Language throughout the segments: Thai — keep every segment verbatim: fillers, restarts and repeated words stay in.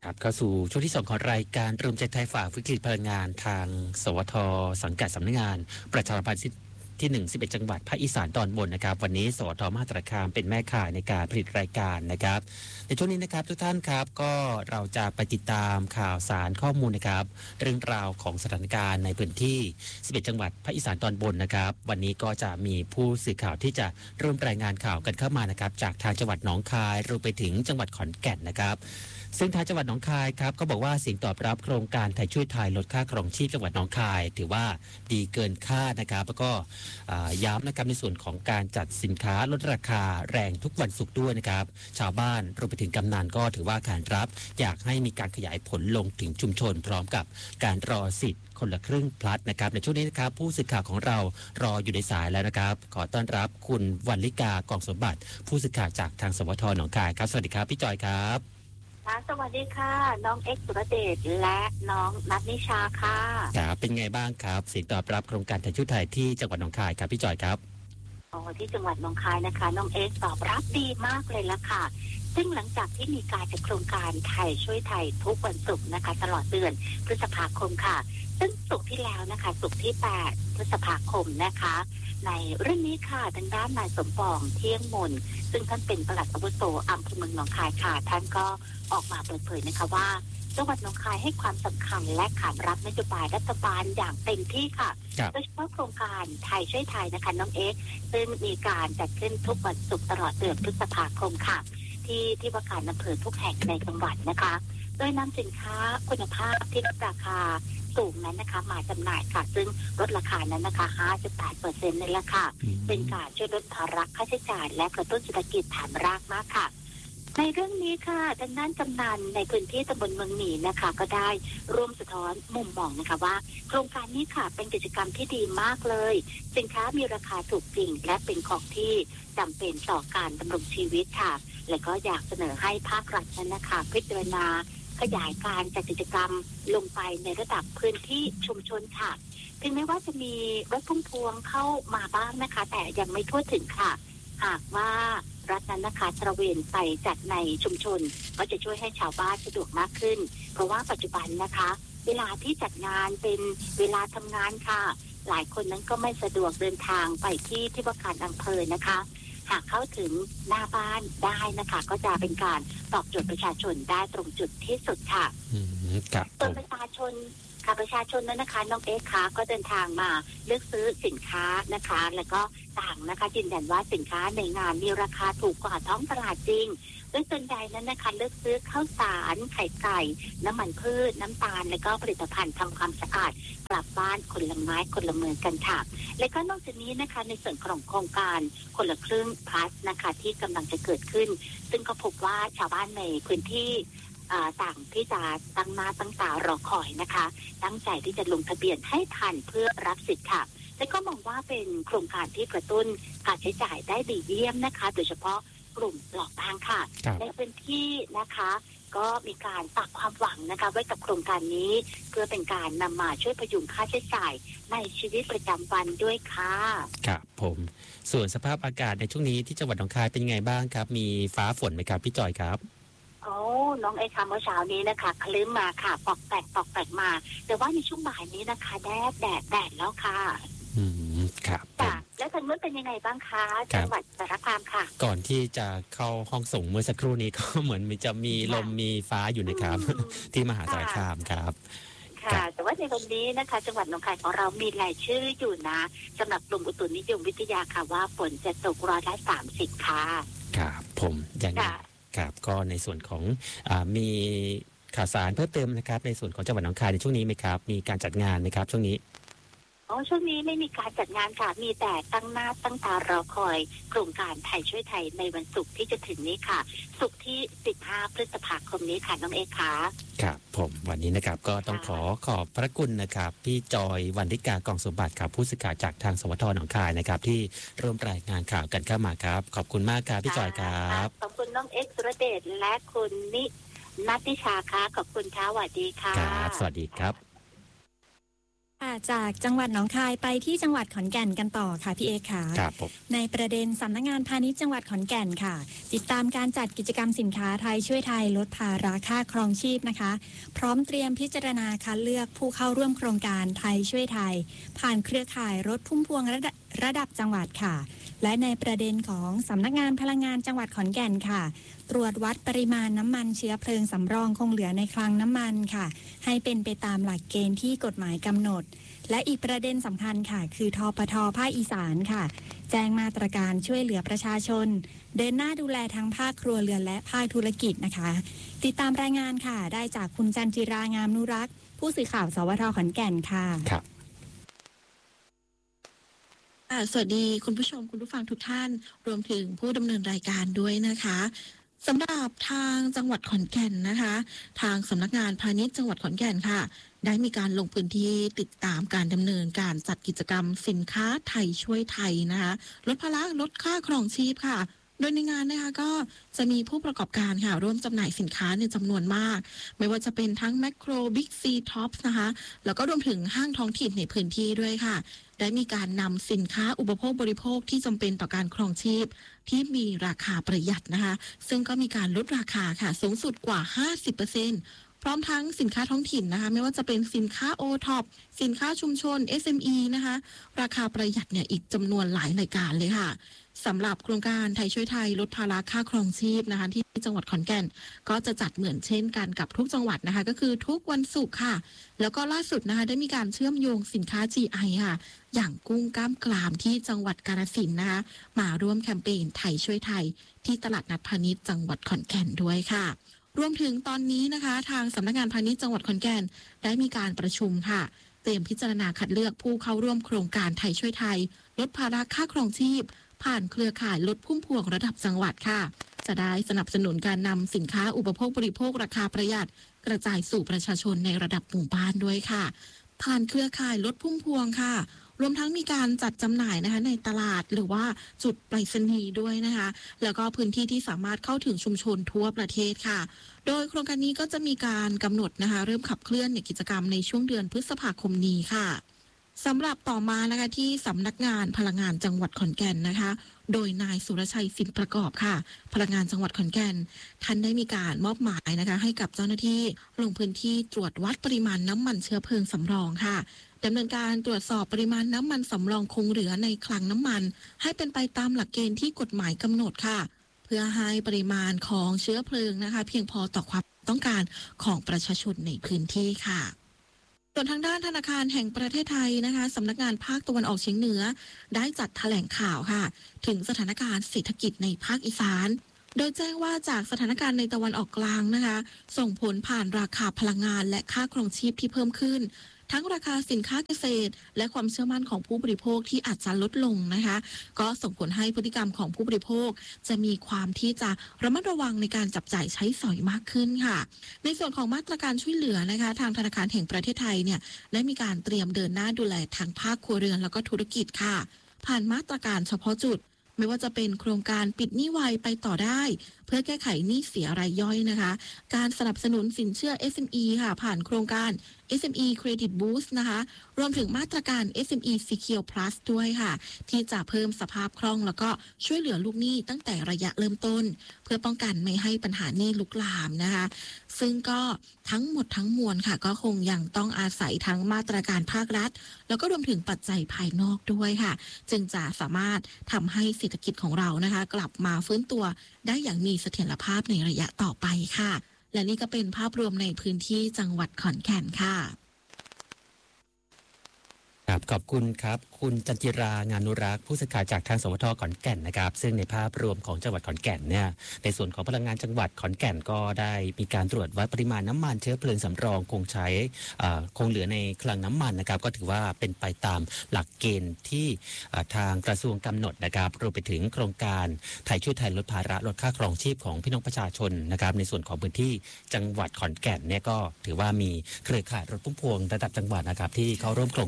ครับเข้าสู่ช่วงที่สองของรายการรวมใจไทยฝ่าวิกฤตพลังงานทางสวทสังกัดสำนักงานประชาสัมพันธ์ที่หนึ่ง สิบเอ็ดจังหวัดภาคอีสานตอนบนนะครับวันนี้สวทมหาสารคามเป็นแม่ข่ายในการผลิตรายการนะครับในช่วงนี้นะครับทุกท่านครับก็เราจะไปติดตามข่าวสารข้อมูลนะครับเรื่องราวของสถานการณ์ในพื้นที่สิบเอ็ดจังหวัดภาคอีสานตอนบนนะครับวันนี้ก็จะมีผู้สื่อข่าวที่จะร่วมรายงานข่าวกันเข้ามานะครับจากทางจังหวัดหนองคายรวมไปถึงจังหวัดขอนแก่นนะครับซึ่งทางจังหวัดหนองคายครับก็บอกว่าเสียงตอบรับโครงการไทยช่วยไทยลดค่าครองชีพจังหวัดหนองคายถือว่าดีเกินคาดนะครับแล้วก็ย้ำนะครับในส่วนของการจัดสินค้าลดราคาแรงทุกวันศุกร์ด้วยนะครับชาวบ้านรวมไปถึงกำนันก็ถือว่าขานรับอยากให้มีการขยายผลลงถึงชุมชนพร้อมกับการรอสิทธิ์คนละครึ่งพลัดนะครับในช่วงนี้นะครับผู้สื่อข่าวของเรารออยู่ในสายแล้วนะครับขอต้อนรับคุณวรรลิกากองสมบัติผู้สื่อข่าวจากทางสวทหนองคายครับสวัสดีครับพี่จอยครับค่ะสวัสดีค่ะน้องเอ็กซ์สุรเดชและน้องนัทนิชาค่ะครับเป็นไงบ้างครับเสียงตอบรับโครงการไทยช่วยไทยที่จังหวัดหนองคายครับพี่จอยครับอ๋อที่จังหวัดหนองคายนะคะน้องเอ็กซ์ตอบรับดีมากเลยละค่ะซึ่งหลังจากที่มีการจัดโครงการไทยช่วยไทยทุกวันศุกร์นะคะตลอดเดือนพฤษภาคมค่ะซึ่งศุกร์ที่แล้วนะคะศุกร์ที่แปดพฤษภาคมนะคะในเรื่องนี้ค่ะทางด้านนายสมปองเที่ยงมนซึ่งท่านเป็นปลัดอาวุโสอำเภอเมืองหนองคายค่ะท่านก็ออกมาเปิดเผยนะคะว่าจังหวัดหนองคายให้ความสำคัญและขานรับนโยบายรัฐบาลอย่างเต็มที่ค่ะโดยเฉพาะโครงการไทยช่วยไทยนะคะน้องเอ็กซ์ซึ่งมีการจัดขึ้นทุกวันศุกร์ตลอดเดือนพฤษภาคมค่ะที่ที่ว่าการอำเภอทุกแห่งในจังหวัดนะคะโดยนำสินค้าคุณภาพที่ลดราคาสูงนั้นนะคะมาจำหน่ายค่ะซึ่งลดราคานั้นนะคะ ห้าจุดแปดเปอร์เซ็นต์ ในราคาเป็นการช่วยลดภาระค่าใช้จ่ายและกระตุ้นเศรษฐกิจฐานรากมากค่ะในเรื่องนี้ค่ะทางด้านกำนันในพื้นที่ตำบลเมืองหมีนะคะก็ได้ร่วมสะท้อนมุมมองนะคะว่าโครงการนี้ค่ะเป็นกิจกรรมที่ดีมากเลยสินค้ามีราคาถูกจริงและเป็นของที่จำเป็นต่อการดำรงชีวิตค่ะและก็อยากเสนอให้ภาครัฐนั้นนะคะพิจารณาขยายการจัดกิจกรรมลงไปในระดับพื้นที่ชุมชนค่ะถึงแม้ว่าจะมีรถพุ่มพวงเข้ามาบ้างนะคะแต่ยังไม่ทั่วถึงค่ะหากว่ารัฐนั้นนะคะตระเวนไปจัดในชุมชนก็จะช่วยให้ชาวบ้านสะดวกมากขึ้นเพราะว่าปัจจุบันนะคะเวลาที่จัดงานเป็นเวลาทำงานค่ะหลายคนนั้นก็ไม่สะดวกเดินทางไปที่ที่ว่าการอำเภอนะคะหากเข้าถึงหน้าบ้านได้นะคะก็จะเป็นการตอบโจทย์ประชาชนได้ตรงจุดที่สุดค่ะส่วนประชาชนค่ะประชาชนนั้นนะคะน้องเอ็กซ์ค่ะก็เดินทางมาเลือกซื้อสินค้านะคะแล้วก็ต่างนะคะยืนยันว่าสินค้าในงานมีราคาถูกกว่าท้องตลาดจริงโดยส่วนใหญ่นั้นนะคะเลือกซื้อข้าวสารไข่ไก่น้ำมันพืชน้ำตาลและก็ผลิตภัณฑ์ทำความสะอาดกลับบ้านคนละไม้คนละมือกันค่ะและก็นอกจากนี้นะคะในส่วนของโครงการคนละครึ่งพลัสนะคะที่กำลังจะเกิดขึ้นซึ่งก็พบว่าชาวบ้านในพื้นที่ต่างที่จะตั้งหน้าตั้งตารอคอยนะคะตั้งใจที่จะลงทะเบียนให้ทันเพื่อรับสิทธิ์ค่ะและก็มองว่าเป็นโครงการที่กระตุ้นการใช้จ่ายได้ดีเยี่ยมนะคะโดยเฉพาะกลุ่มเปราะบางค่ะในพื้นที่นะคะก็มีการฝากความหวังนะคะไว้กับโครงการนี้เพื่อเป็นการนำมาช่วยพยุงค่าใช้จ่ายในชีวิตประจำวันด้วยค่ะครับผมส่วนสภาพอากาศในช่วงนี้ที่จังหวัดหนองคายเป็นไงบ้างครับมีฟ้าฝนไหมครับพี่จอยครับโอ้น้องไอ้คำเมื่อเช้านี้นะคะคลื้มมาค่ะปอกแตกปอกแตกมาแต่ว่าในช่วงบ่ายนี้นะคะแดดแดดแดดแล้วค่ะอืมครับค่ะแล้วทางนู้นเป็นยังไงบ้างคะจังหวัดสารคามค่ะก่อนที่จะเข้าห้องส่งเมื่อสักครู่นี้ก็เหมือนมันจะมีลมมีฟ้าอยู่นะครับที่มหาสารคามครับค่ะแต่ว่าในวันนี้นะคะจังหวัดหนองคายของเรามีรายชื่ออยู่นะสำหรับกรมอุตุนิยมวิทยาค่ะว่าฝนจะตกร้อยละสามสิบค่ะครับผมอย่างนี้ครับก็ในส่วนของอ่ามีข่าวสารเพิ่มเติมนะครับในส่วนของจังหวัดหนองคายในช่วงนี้ไหมครับมีการจัดงานไหมครับช่วงนี้อ๋อช่วงนี้ไม่มีการจัดงานค่ะมีแต่ตั้งหน้าตั้งตารอคอยโครงการไทยช่วยไทยในวันศุกร์ที่จะถึงนี้ค่ะศุกร์ที่สิบห้าพฤษภาคมนี้ค่ะน้องเอกค่ะครับผมวันนี้นะครับก็ต้องขอขอบพระคุณนะครับพี่จอยวรรลิกากองสมบัติครับผู้สื่อข่าวจากทางสวทหนองคายนะครับที่ร่วมรายงานข่าวกันเข้ามาครับขอบคุณมากครับพี่จอยครับขอบคุณน้องเอ็กซ์สุรเดชและคุณนินัทนิชาค่ะขอบคุณค่ะสวัสดีค่ะครับสวัสดีครับจากจังหวัดหนองคายไปที่จังหวัดขอนแก่นกันต่อค่ะพี่เอกค่ะครับผมในประเด็นสำนักงานพาณิชย์จังหวัดขอนแก่นค่ะติดตามการจัดกิจกรรมสินค้าไทยช่วยไทยลดภาระค่าครองชีพนะคะพร้อมเตรียมพิจารณาคัดเลือกผู้เข้าร่วมโครงการไทยช่วยไทยผ่านเครือข่ายรถพุ่มพวงระดับระดับจังหวัดค่ะและในประเด็นของสำนักงานพลังงานจังหวัดขอนแก่นค่ะตรวจวัดปริมาณน้ำมันเชื้อเพลิงสำรองคงเหลือในคลังน้ำมันค่ะให้เป็นไปตามหลักเกณฑ์ที่กฎหมายกำหนดและอีกประเด็นสำคัญค่ะคือทปท.ภาคอีสานค่ะแจ้งมาตรการช่วยเหลือประชาชนเดินหน้าดูแลทั้งภาคครัวเรือนและภาคธุรกิจนะคะติดตามรายงานค่ะได้จากคุณจันจิรางามนุรักษ์ผู้สื่อข่าวสวท.ขอนแก่นค่ะครับสวัสดีคุณผู้ชมคุณผู้ฟังทุกท่านรวมถึงผู้ดำเนินรายการด้วยนะคะสำหรับทางจังหวัดขอนแก่นนะคะทางสำนักงานพาณิชย์จังหวัดขอนแก่นค่ะได้มีการลงพื้นที่ติดตามการดำเนินการจัดกิจกรรมสินค้าไทยช่วยไทยนะคะลดภาระลดค่าครองชีพค่ะโดยในงานนะคะก็จะมีผู้ประกอบการค่ะร่วมจำหน่ายสินค้าในจำนวนมากไม่ว่าจะเป็นทั้งแมคโครบิ๊กซีท็อปส์นะคะแล้วก็รวมถึงห้างท้องถิ่นในพื้นที่ด้วยค่ะได้มีการนำสินค้าอุปโภคบริโภคที่จำเป็นต่อการครองชีพที่มีราคาประหยัดนะคะซึ่งก็มีการลดราคาค่ะสูงสุดกว่า ห้าสิบเปอร์เซ็นต์ พร้อมทั้งสินค้าท้องถิ่นนะคะไม่ว่าจะเป็นสินค้า โอ ท็อป สินค้าชุมชน เอส เอ็ม อี นะคะราคาประหยัดเนี่ยอีกจำนวนหลายรายการเลยค่ะสำหรับโครงการไทยช่วยไทยลดภาระค่าครองชีพนะคะที่จังหวัดขอนแก่นก็จะจัดเหมือนเช่นกันกับทุกจังหวัดนะคะก็คือทุกวันศุกร์ค่ะแล้วก็ล่าสุดนะคะได้มีการเชื่อมโยงสินค้า จี ไอ ค่ะอย่างกุ้งกล้ามกรามที่จังหวัดกาฬสินธุ์นะคะมาร่วมแคมเปญไทยช่วยไทยที่ตลาดนัดพาณิชย์จังหวัดขอนแก่นด้วยค่ะรวมถึงตอนนี้นะคะทางสำนักงานพาณิชย์จังหวัดขอนแก่นได้มีการประชุมค่ะเตรียมพิจารณาคัดเลือกผู้เข้าร่วมโครงการไทยช่วยไทยลดภาระค่าครองชีพผ่านเครือข่ายลดพุ่มพวงระดับจังหวัดค่ะจะได้สนับสนุนการนำสินค้าอุปโภคบริโภคราคาประหยัดกระจายสู่ประชาชนในระดับหมู่บ้านด้วยค่ะผ่านเครือข่ายลดพุ่มพวงค่ะรวมทั้งมีการจัดจำหน่ายนะคะในตลาดหรือว่าจุดไปรษณีย์ด้วยนะคะแล้วก็พื้นที่ที่สามารถเข้าถึงชุมชนทั่วประเทศค่ะโดยโครงการนี้ก็จะมีการกำหนดนะคะเริ่มขับเคลื่อนในกิจกรรมในช่วงเดือนพฤษภาคมนี้ค่ะสำหรับต่อมานะคะที่สำนักงานพลังงานจังหวัดขอนแก่นนะคะโดยนายสุรชัยสินประกอบค่ะพลังงานจังหวัดขอนแก่นท่านได้มีการมอบหมายนะคะให้กับเจ้าหน้าที่ลงพื้นที่ตรวจวัดปริมาณน้ำมันเชื้อเพลิงสำรองค่ะดำเนินการตรวจสอบปริมาณน้ำมันสำรองคงเหลือในคลังน้ำมันให้เป็นไปตามหลักเกณฑ์ที่กฎหมายกำหนดค่ะเพื่อให้ปริมาณของเชื้อเพลิงนะคะเพียงพอต่อความต้องการของประชาชนในพื้นที่ค่ะส่วนทางด้านธนาคารแห่งประเทศไทยนะคะสำนักงานภาคตะวันออกเฉียงเหนือได้จัดแถลงข่าวค่ะถึงสถานการณ์เศรษฐกิจในภาคอีสานโดยแจ้งว่าจากสถานการณ์ในตะวันออกกลางนะคะส่งผลผ่านราคาพลังงานและค่าครองชีพที่เพิ่มขึ้นทั้งราคาสินค้าเกษตรและความเชื่อมั่นของผู้บริโภคที่อาจจะลดลงนะคะก็ส่งผลให้พฤติกรรมของผู้บริโภคจะมีความที่จะระมัดระวังในการจับจ่ายใช้สอยมากขึ้นค่ะในส่วนของมาตรการช่วยเหลือนะคะทางธนาคารแห่งประเทศไทยเนี่ยได้มีการเตรียมเดินหน้าดูแลทางภาคครัวเรือนแล้วก็ธุรกิจค่ะผ่านมาตรการเฉพาะจุดไม่ว่าจะเป็นโครงการปิดหนี้ไวไปต่อได้เพื่อแก้ไขหนี้เสียรายย่อยนะคะการสนับสนุนสินเชื่อ เอส เอ็ม อี ค่ะผ่านโครงการ เอส เอ็ม อี Credit Boost นะคะรวมถึงมาตรการ เอส เอ็ม อี Secure Plus ด้วยค่ะที่จะเพิ่มสภาพคล่องแล้วก็ช่วยเหลือลูกหนี้ตั้งแต่ระยะเริ่มต้นเพื่อป้องกันไม่ให้ปัญหาหนี้ลุกลามนะคะซึ่งก็ทั้งหมดทั้งมวลค่ะก็คงยังต้องอาศัยทั้งมาตรการภาครัฐแล้วก็รวมถึงปัจจัยภายนอกด้วยค่ะจึงจะสามารถทำให้เศรษฐกิจของเรานะคะกลับมาฟื้นตัวได้อย่างมีเสถียรภาพในระยะต่อไปค่ะและนี่ก็เป็นภาพรวมในพื้นที่จังหวัดขอนแก่นค่ะครับขอบคุณครับคุณจันจิรางานุรักษ์ผู้สื่อข่าวจากทางสวทขอนแก่นนะครับซึ่งในภาพรวมของจังหวัดขอนแก่นเนี่ยในส่วนของพลังงานจังหวัดขอนแก่นก็ได้มีการตรวจวัดปริมาณน้ำมันเชื้อเพลิงสำรองคงใช้คงเหลือในคลังน้ำมันนะครับก็ถือว่าเป็นไปตามหลักเกณฑ์ที่ทางกระทรวงกำหนดนะครับรวมไปถึงโครงการไทยช่วยไทยลดภาระลดค่าครองชีพของพี่น้องประชาชนนะครับในส่วนของพื้นที่จังหวัดขอนแก่นเนี่ยก็ถือว่ามีเครือข่ายรถพุ่มพวงระดับจังหวัดนะครับที่เข้าร่วมโครงการเป็น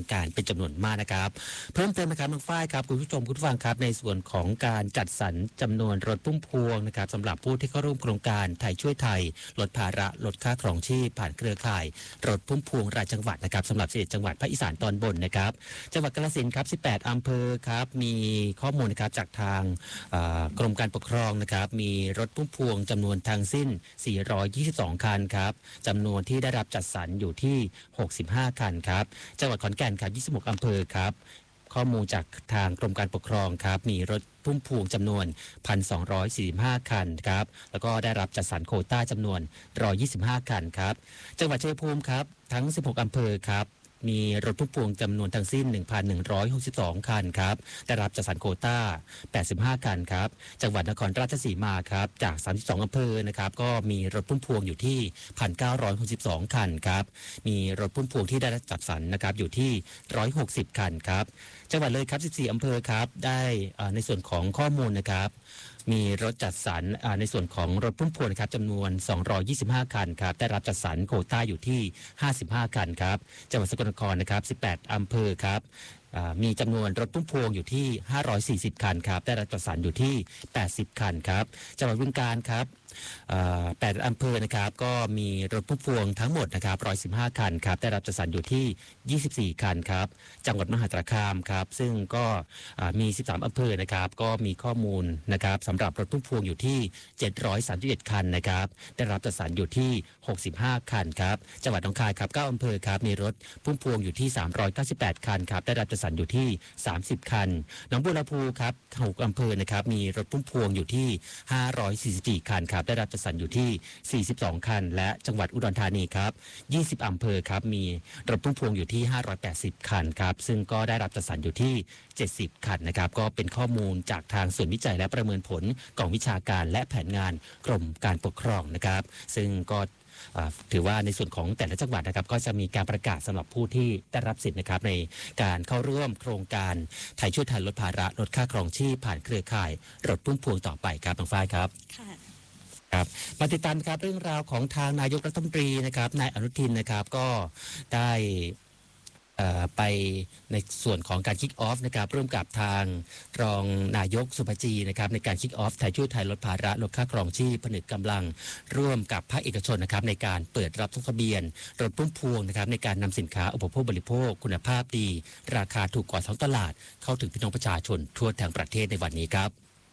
เป็นจำนวนมากนะครับเพิ่มเติมนะครับน้องฝ้ายครับคุณผู้ชมคุณผู้ฟังครับในส่วนของการจัดสรรจำนวนรถพุ่มพวงนะครับสำหรับผู้ที่เข้าร่วมโครงการไทยช่วยไทยลดภาระลดค่าครองชีพผ่านเครือข่ายรถพุ่มพวงรายจังหวัดนะครับสำหรับสิบเอ็ดจังหวัดภาคอีสานตอนบนนะครับจังหวัดกาฬสินธุ์ครับสิบแปดอำเภอครับมีข้อมูลนะครับจากทางกรมการปกครองนะครับมีรถพุ่มพวงจำนวนทั้งสิ้นสี่ร้อยยี่สิบสองคันครับจำนวนที่ได้รับจัดสรรอยู่ที่หกสิบห้าคันครับจังหวัดขอนแก่นครับยี่สิบหกอำเภอครับข้อมูลจากทางกรมการปกครองครับมีรถพุ่มพวงจำนวน หนึ่งพันสองร้อยสี่สิบห้า คันครับแล้วก็ได้รับจัดสรรโควต้าจำนวนหนึ่งร้อยยี่สิบห้าคันครับจังหวัดชัยภูมิครับทั้งสิบหกอำเภอครับมีรถพุ่มพวงจำนวนทั้งสิ้น หนึ่งพันหนึ่งร้อยหกสิบสอง คันครับได้รับจัดสรรโควต้าแปดสิบห้าคันครับจังหวัดนครราชสีมาครับจากสามสิบสองอำเภอนะครับก็มีรถพุ่มพวงอยู่ที่ หนึ่งพันเก้าร้อยหกสิบสอง คันครับมีรถพุ่มพวงที่ได้รับจัดสรรนะครับอยู่ที่หนึ่งร้อยหกสิบคันครับจังหวัดเลยครับสิบสี่อำเภอครับได้ในส่วนของข้อมูลนะครับมีรถจัดสรรในส่วนของรถพุ่มพวงนะครับจำนวนสองร้อยยี่สิบห้าคันครับได้รับจัดสรรโควต้าอยู่ที่ห้าสิบห้าคันครับจังหวัดสกลนครนะครับสิบแปดอำเภอครับมีจำนวนรถพุ่มพวงอยู่ที่ห้าร้อยสี่สิบคันครับได้รับจัดสรรอยู่ที่แปดสิบคันครับจังหวัดบึงกาฬครับแปดอำเภอนะครับก็มีรถพุ่มพวงทั้งหมดนะครับหนึ่งร้อยสิบห้าคันครับได้รับจัดสรรอยู่ที่ยี่สิบสี่คันครับจังหวัดมหาสารคามครับซึ่งก็มีสิบสามอำเภอนะครับก็มีข้อมูลนะครับสำหรับรถพุ่มพวงอยู่ที่เจ็ดร้อยสามสิบเอ็ดคันนะครับได้รับจัดสรรอยู่ที่หกสิบห้าคันครับจังหวัดหนองคายครับเก้าอำเภอครับมีรถพุ่มพวงอยู่ที่สามร้อยเก้าสิบแปดคันครับได้รับจัดสรรอยู่ที่สามสิบคันหนองบัวลำพูครับหกอำเภอนะครับมีรถพุ่มพวงอยู่ที่ห้าร้อยสี่สิบสี่คันครับได้รับจัดสรรอยู่ที่สี่สิบสองคันและจังหวัดอุดรธานีครับยี่สิบอำเภอครับมีรถพุ่มพวงอยู่ที่ห้าร้อยแปดสิบคันครับซึ่งก็ได้รับจัดสรรอยู่ที่เจ็ดสิบคันนะครับก็เป็นข้อมูลจากทางส่วนวิจัยและประเมินผลกองวิชาการและแผนงานกรมการปกครองนะครับซึ่งก็ถือว่าในส่วนของแต่ละจังหวัดนะครับก็จะมีการประกาศสำหรับผู้ที่ได้รับสิทธิ์นะครับในการเข้าร่วมโครงการไทยช่วยไทยลดภาระลดค่าครองชีพผ่านเครือข่ายรถพุ่มพวงต่อไปครับน้องฝ้ายครับครับมาติดตามครับเรื่องราวของทางนายกรัฐมนตรีนะครับนายอนุทินนะครับก็ได้ไปในส่วนของการคิกออฟนะครับร่วมกับทางรองนายกสุภจีนะครับในการคิกออฟไทยช่วยไทยลดภาระลดค่าครองชีพผนึกกำลังร่วมกับภาคเอกชนนะครับในการเปิดรับลงทะเบียนรถพุ่มพวงนะครับในการนำสินค้าอุปโภคบริโภคคุณภาพดีราคาถูกกว่าท้องตลาดเข้าถึงพี่น้องประชาชนทั่วทั้งประเทศในวันนี้ครับ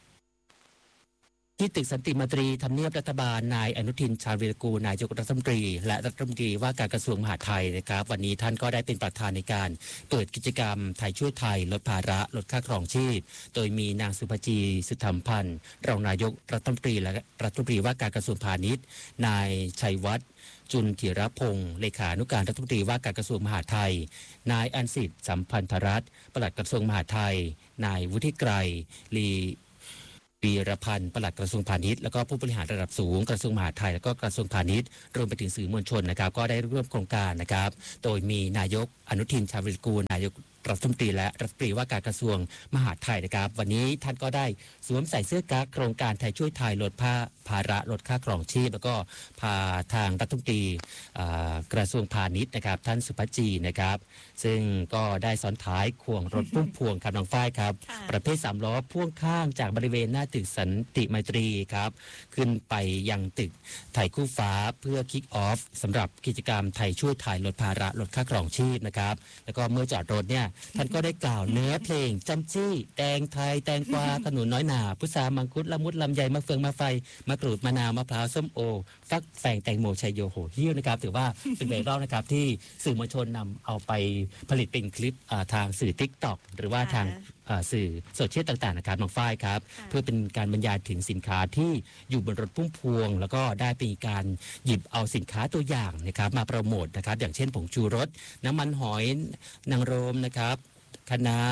ที่ตึกสันติมัยตรีทำเนียบรัฐบาลนายอนุทินชาญวีรกูลนายกรัฐมนตรีและรัฐมนตรีว่าการกระทรวงมหาดไทยนะครับวันนี้ท่านก็ได้เป็นประธานในการเปิดกิจกรรมไทยช่วยไทยลดภาระลดค่าครองชีพโดยมีนางสุภจีสุธรรมพันธ์รองนายกรัฐมนตรีและรัฐมนตรีว่าการกระทรวงพาณิชย์นายชัยวัฒน์จุลธีรพงศ์เลขานุการรัฐมนตรีว่าการกระทรวงมหาดไทยนายอันสิทธิ์สัมพันธรัตน์ปลัดกระทรวงมหาดไทยนายวุฒิไกรลีวีรพันธ์ปลัดกระทรวงพาณิชย์แล้วก็ผู้บริหารระดับสูงกระทรวงมหาดไทยแล้วก็กระทรวงพาณิชย์รวมไปถึงสื่อมวลชนนะครับก็ได้ร่วมโครงการนะครับโดยมีนายกอนุทินชาญวีรกูลนายกรัฐมนตรีและรัฐมนตรีว่าการกระทรวงมหาดไทยนะครับวันนี้ท่านก็ได้สวมใส่เสื้อกั๊กโครงการไทยช่วยไทยลดภาภาระลดค่าครองชีพแล้วก็พาทางรัฐมนตรีกระทรวงพาณิชย์นะครับท่านสุภจีนะครับซึ่งก็ได้ซ้อนท้ายควงรถพุ่มพวงครับน้องฝ้ายครับประเภทสามล้อพ่วงข้างจากบริเวณหน้าตึกสันติมัยตรีครับขึ้นไปยังตึกไทยคู่ฟ้าเพื่อคิกออฟสำหรับกิจกรรมไทยช่วยไทยลดภาระลดค่าครองชีพนะครับแล้วก็เมื่อจอดรถเนี่ยท่านก็ได้กล่าวเนื้อเพลงจำจี้แตงไทยแตงกวาขนุนน้อยหนาพุทรามังคุดละมุดลำไยมะเฟืองมะไฟมะกรูดมะนาวมะพร้าวส้มโอฟักแฟงแตงโมชัยโยโหเหี้ยวนะครับถือว่าเป็นไวรัลนะครับที่สื่อมวลชนนำเอาไปผลิตเป็นคลิปทางสื่อ ติ๊กต็อก หรือว่าทางสื่อโซเชียลต่างๆนะครับน้องฝ้ายครับเพื่อเป็นการบรรยายถึงสินค้าที่อยู่บนรถพุ่มพวงแล้วก็ได้เป็นการหยิบเอาสินค้าตัวอย่างนะครับมาโปรโมทนะครับอย่างเช่นผงชูรสน้ำมันหอยนางรมนะครับคะน้า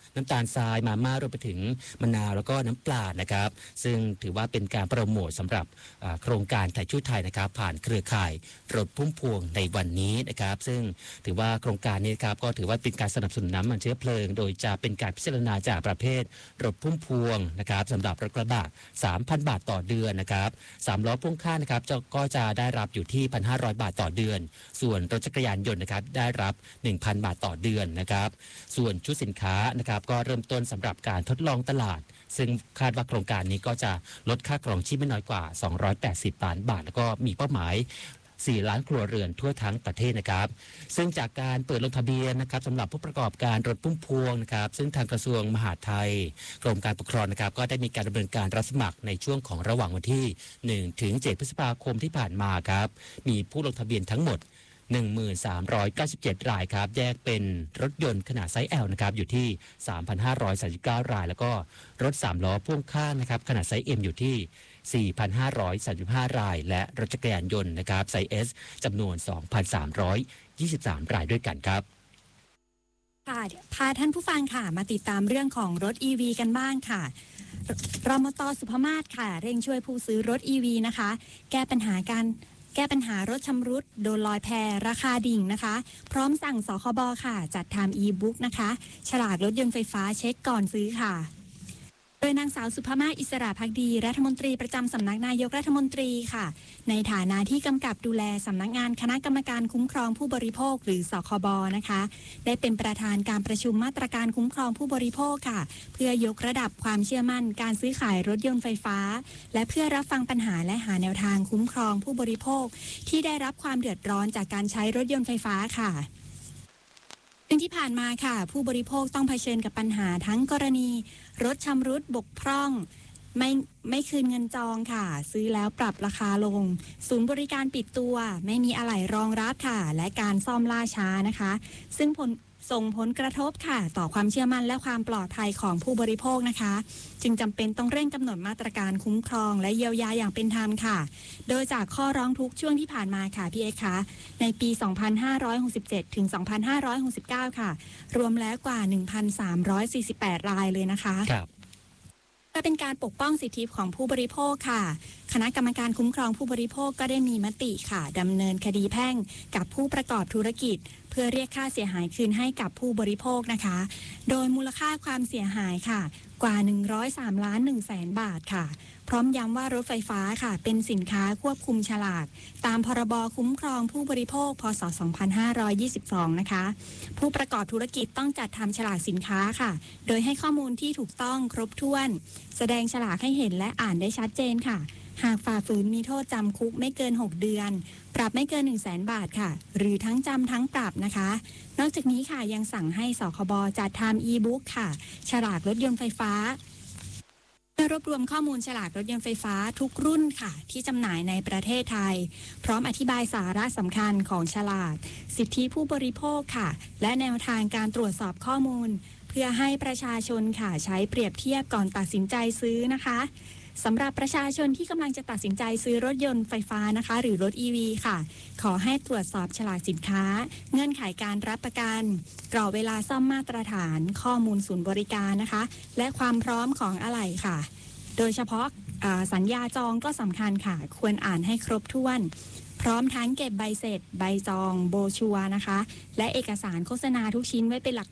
น้ำตาลทรายมาม่ารวมไปถึงมะนาวแล้วก็น้ำปลานะครับซึ่งถือว่าเป็นการโปรโมทสำหรับโครงการไทยช่วยไทยนะครับผ่านเครือข่ายรถพุ่มพวงในวันนี้นะครับซึ่งถือว่าโครงการนี้ครับก็ถือว่าเป็นการสนับสนุนน้ำมันเชื้อเพลิงโดยจะเป็นการพิจารณาจากประเภทรถพุ่มพวงนะครับสำหรับรถกระบะ สามพัน บาทต่อเดือนนะครับสามล้อพ่วงข้างนะครับก็จะได้รับอยู่ที่ หนึ่งพันห้าร้อย บาทต่อเดือนส่วนรถจักรยานยนต์นะครับได้รับ หนึ่งพัน บาทต่อเดือนนะครับส่วนชุดสินค้านะครับก็เริ่มต้นสำหรับการทดลองตลาดซึ่งคาดว่าโครงการนี้ก็จะลดค่าครองชีพไม่น้อยกว่าสองร้อยแปดสิบล้านบาทแล้วก็มีเป้าหมายสี่ล้านครัวเรือนทั่วทั้งประเทศนะครับซึ่งจากการเปิดลงทะเบียนนะครับสำหรับผู้ประกอบการรถพุ่มพวงนะครับซึ่งทางกระทรวงมหาดไทยกรมการปกครองนะครับก็ได้มีการดำเนินการรับสมัครในช่วงของระหว่างวันที่หนึ่งถึงเจ็ดพฤษภาคมที่ผ่านมาครับมีผู้ลงทะเบียนทั้งหมดหนึ่งหมื่นสามร้อยเก้าสิบเจ็ด รายครับแยกเป็นรถยนต์ขนาดไซส์ L นะครับอยู่ที่ สามพันห้าร้อยสามสิบเก้า รายแล้วก็รถสามล้อพ่วงข้างนะครับขนาดไซส์ M อยู่ที่ สี่พันห้าร้อยสามสิบห้า รายและรถจักรยานยนต์นะครับไซส์ S จำนวน สองพันสามร้อยยี่สิบสาม รายด้วยกันครับค่ะพาท่านผู้ฟังค่ะมาติดตามเรื่องของรถ อี วี กันบ้างค่ะรมต.สุภมาศค่ะเร่งช่วยผู้ซื้อรถ อี วี นะคะแก้ปัญหาการแก้ปัญหารถชำรุดโดนลอยแพราคาดิ่งนะคะพร้อมสั่งสคบค่ะจัดทำอีบุ๊กนะคะฉลากรถยนต์ไฟฟ้าเช็คก่อนซื้อค่ะโดยนางสาวสุภมาศอิสระภักดีรัฐมนตรีประจำสำนักนายกรัฐมนตรีค่ะในฐานะที่กำกับดูแลสำนักงานคณะกรรมการคุ้มครองผู้บริโภคหรือสคบนะคะได้เป็นประธานการประชุมมาตรการคุ้มครองผู้บริโภคค่ะเพื่อยกระดับความเชื่อมั่นการซื้อขายรถยนต์ไฟฟ้าและเพื่อรับฟังปัญหาและหาแนวทางคุ้มครองผู้บริโภคที่ได้รับความเดือดร้อนจากการใช้รถยนต์ไฟฟ้าค่ะซึ่งที่ผ่านมาค่ะผู้บริโภคต้องเผชิญกับปัญหาทั้งกรณีรถชำรุดบกพร่องไม่ไม่คืนเงินจองค่ะซื้อแล้วปรับราคาลงศูนย์บริการปิดตัวไม่มีอะไหล่รองรับค่ะและการซ่อมล่าช้านะคะซึ่งผลส่งผลกระทบค่ะต่อความเชื่อมั่นและความปลอดภัยของผู้บริโภคนะคะจึงจำเป็นต้องเร่งกำหนดมาตรการคุ้มครองและเยียวยาอย่างเป็นธรรมค่ะโดยจากข้อร้องทุกข์ช่วงที่ผ่านมาค่ะพี่เอกคะในปี สองพันห้าร้อยหกสิบเจ็ด ถึง สองพันห้าร้อยหกสิบเก้า ค่ะรวมแล้วกว่า หนึ่งพันสามร้อยสี่สิบแปด รายเลยนะคะครับเพื่อเป็นการปกป้องสิทธิของผู้บริโภคค่ะคณะกรรมการคุ้มครองผู้บริโภคก็ได้มีมติค่ะดำเนินคดีแพ่งกับผู้ประกอบธุรกิจเพื่อเรียกค่าเสียหายคืนให้กับผู้บริโภคนะคะโดยมูลค่าความเสียหายค่ะกว่าหนึ่งร้อยสามล้านหนึ่งแสนบาทค่ะพร้อมย้ำว่ารถไฟฟ้าค่ะเป็นสินค้าควบคุมฉลากตามพรบคุ้มครองผู้บริโภคพ.ศ. สองพันห้าร้อยยี่สิบสองนะคะผู้ประกอบธุรกิจต้องจัดทำฉลากสินค้าค่ะโดยให้ข้อมูลที่ถูกต้องครบถ้วนแสดงฉลากให้เห็นและอ่านได้ชัดเจนค่ะหากฝ่าฝืนมีโทษจำคุกไม่เกินหกเดือนปรับไม่เกิน หนึ่งแสน บาทค่ะหรือทั้งจำทั้งปรับนะคะนอกจากนี้ค่ะยังสั่งให้สคบจัดทำอีบุ๊กค่ะฉลากรถยนต์ไฟฟ้าเพื่อรวบรวมข้อมูลฉลากรถยนต์ไฟฟ้าทุกรุ่นค่ะที่จำหน่ายในประเทศไทยพร้อมอธิบายสาระสำคัญของฉลากสิทธิผู้บริโภคค่ะและแนวทางการตรวจสอบข้อมูลเพื่อให้ประชาชนค่ะใช้เปรียบเทียบก่อนตัดสินใจซื้อนะคะสำหรับประชาชนที่กำลังจะตัดสินใจซื้อรถยนต์ไฟฟ้านะคะหรือรถ อี วี ค่ะขอให้ตรวจสอบฉลากสินค้าเงื่อนไขการรับประกันกรอบเวลาซ่อมมาตรฐานข้อมูลศูนย์บริการนะคะและความพร้อมของอะไหล่ค่ะโดยเฉพาะสัญญาจองก็สำคัญค่ะควรอ่านให้ครบถ้วนพร้อมทั้งเก็บใบเสร็จใบจองโบรชัวร์นะคะและเอกสารโฆษณาทุกชิ้นไว้เป็นหลัก